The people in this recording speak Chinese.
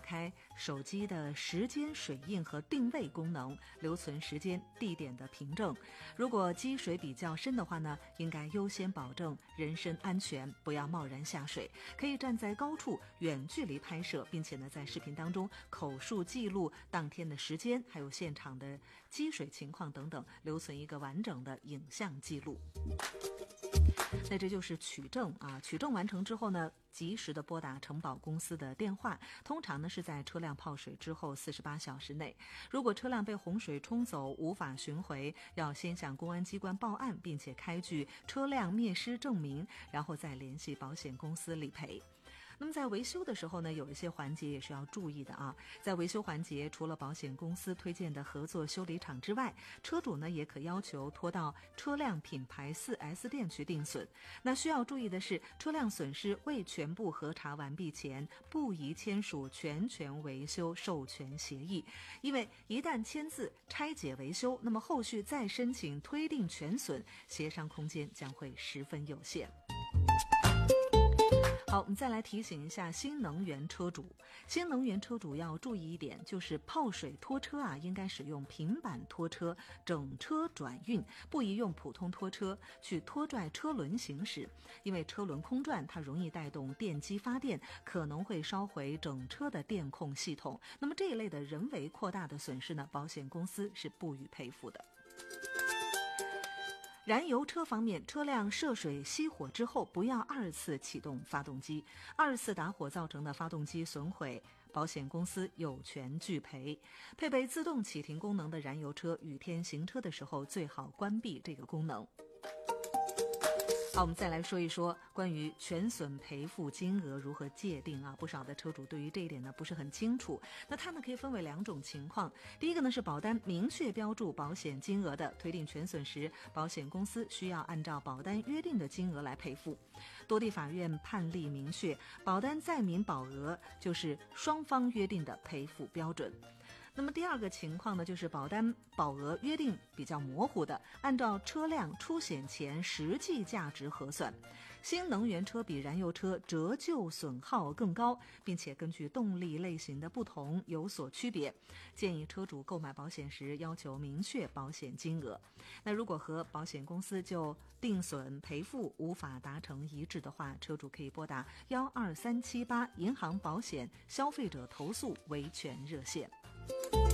开手机的时间水印和定位功能，留存时间、地点的凭证。如果积水比较深的话呢，应该优先保证人身安全，不要贸然下水。可以站在高处远距离拍摄，并且呢在视频当中口述记录当天的时间，还有现场的积水情况等等，留存一个完整的影像记录。那这就是取证啊，取证完成之后呢，及时的拨打承保公司的电话，通常呢是在车辆泡水之后48小时内。如果车辆被洪水冲走无法寻回，要先向公安机关报案，并且开具车辆灭失证明，然后再联系保险公司理赔。那么在维修的时候呢，有一些环节也是要注意的啊。在维修环节，除了保险公司推荐的合作修理厂之外，车主呢也可要求拖到车辆品牌 4S 店去定损。那需要注意的是，车辆损失未全部核查完毕前，不宜签署全权维修授权协议，因为一旦签字拆解维修，那么后续再申请推定全损，协商空间将会十分有限。好，我们再来提醒一下新能源车主。新能源车主要注意一点，就是泡水拖车啊，应该使用平板拖车整车转运，不宜用普通拖车去拖拽车轮行驶，因为车轮空转它容易带动电机发电，可能会烧毁整车的电控系统。那么这一类的人为扩大的损失呢，保险公司是不予赔付的。燃油车方面，车辆涉水熄火之后，不要二次启动发动机，二次打火造成的发动机损毁，保险公司有权拒赔。配备自动启停功能的燃油车，雨天行车的时候最好关闭这个功能。好，我们再来说一说关于全损赔付金额如何界定啊？不少的车主对于这一点呢不是很清楚。那它呢可以分为两种情况。第一个呢是保单明确标注保险金额的，推定全损时，保险公司需要按照保单约定的金额来赔付。多地法院判例明确，保单载明保额就是双方约定的赔付标准。那么第二个情况呢，就是保单保额约定比较模糊的，按照车辆出险前实际价值核算。新能源车比燃油车折旧损耗更高，并且根据动力类型的不同有所区别。建议车主购买保险时要求明确保险金额。那如果和保险公司就定损赔付无法达成一致的话，车主可以拨打12378银行保险消费者投诉维权热线。